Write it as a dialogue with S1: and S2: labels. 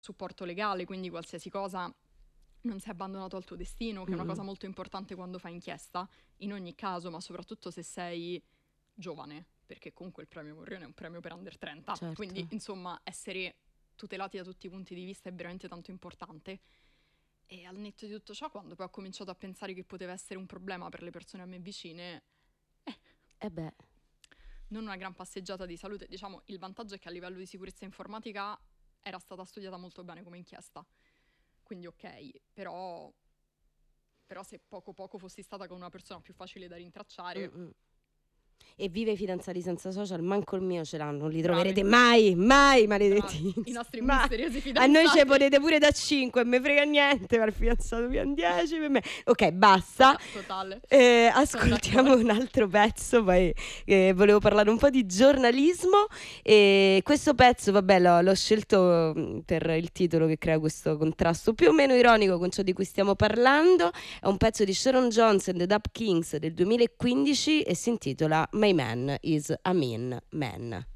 S1: supporto legale, quindi qualsiasi cosa non sei abbandonato al tuo destino, che è una cosa molto importante quando fai inchiesta, in ogni caso, ma soprattutto se sei giovane, perché comunque il premio Morrione è un premio per under 30,
S2: Certo.
S1: quindi insomma essere tutelati da tutti i punti di vista è veramente tanto importante. E al netto di tutto ciò, quando poi ho cominciato a pensare che poteva essere un problema per le persone a me vicine, non una gran passeggiata di salute. Diciamo, il vantaggio è che a livello di sicurezza informatica era stata studiata molto bene come inchiesta. Quindi ok, però se poco poco fossi stata con una persona più facile da rintracciare...
S2: E vive i fidanzati senza social, manco il mio ce l'hanno, non li
S1: Bravi.
S2: troverete mai, maledetti.
S1: I nostri
S2: Ma
S1: misteriosi
S2: a
S1: fidanzati.
S2: noi ce potete pure da 5, me frega niente, ma il fidanzato pian 10 per me. Ok, basta.
S1: Totale.
S2: Ascoltiamo un altro pezzo, poi volevo parlare un po' di giornalismo. E questo pezzo, vabbè, l'ho scelto per il titolo che crea questo contrasto più o meno ironico con ciò di cui stiamo parlando. È un pezzo di Sharon Jones and the Dap Kings del 2015 e si intitola My Man is a Mean Man.